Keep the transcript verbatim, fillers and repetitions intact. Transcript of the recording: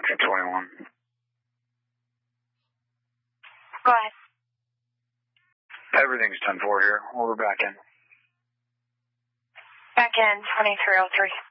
Sector twenty-one. Go ahead. Everything's ten four here. We're back in. Back in twenty-three oh three.